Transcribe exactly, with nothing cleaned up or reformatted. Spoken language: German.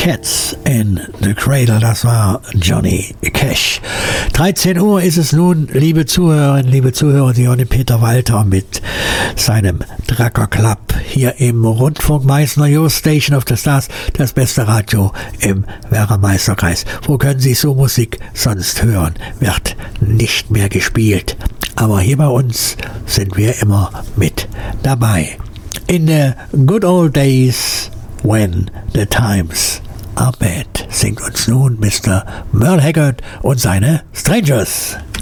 Cats in the Cradle, das war Johnny Cash. dreizehn Uhr ist es nun, liebe Zuhörerinnen, liebe Zuhörer, Sie hören den Peter Walter mit seinem Trucker Club hier im Rundfunk Meißner, Your Station of the Stars, das beste Radio im Werra-Meißner-Kreis. Wo können Sie so Musik sonst hören? Wird nicht mehr gespielt. Aber hier bei uns sind wir immer mit dabei. In the good old days when the times are bad, singt uns nun Mister Merle Haggard und seine Strangers.